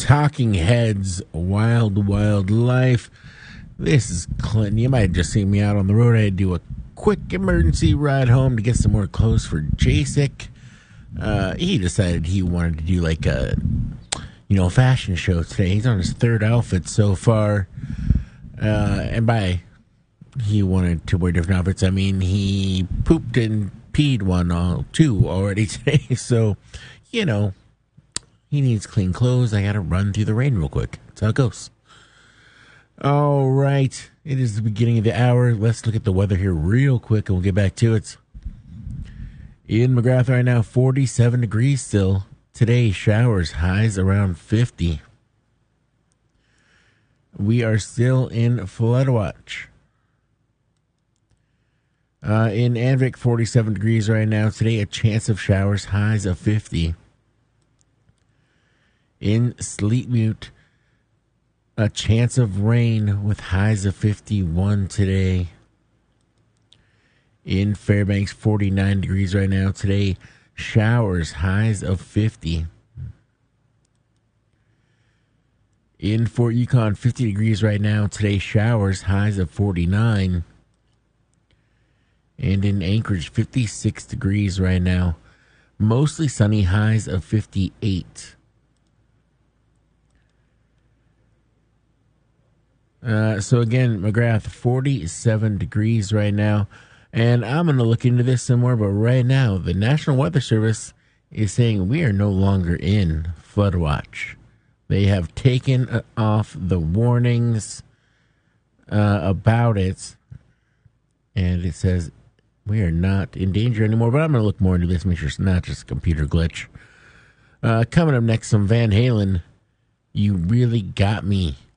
Talking Heads, Wild Wild Life. This is Clinton. You might have just seen me out on the road. I had to do a quick emergency ride home to get some more clothes for Jasek. He decided he wanted to do like a, fashion show today. He's on his third outfit so far. And by he wanted to wear different outfits, I mean he pooped and peed two already today. So, he needs clean clothes. I got to run through the rain real quick. That's how it goes. All right. It is the beginning of the hour. Let's look at the weather here real quick, and we'll get back to it. In McGrath right now, 47 degrees still. Today, showers, highs around 50. We are still in flood watch. In Anvik, 47 degrees right now. Today, a chance of showers, highs of 50. In Sleetmute, a chance of rain with highs of 51 today. In Fairbanks, 49 degrees right now. Today, showers, highs of 50. In Fort Yukon, 50 degrees right now. Today, showers, highs of 49. And in Anchorage, 56 degrees right now. Mostly sunny, highs of 58. So again, McGrath, 47 degrees right now. And I'm going to look into this some more, but right now, the National Weather Service is saying we are no longer in flood watch. They have taken off the warnings about it, and it says we are not in danger anymore. But I'm going to look more into this, make sure it's not just a computer glitch. Coming up next, some Van Halen, You Really Got Me.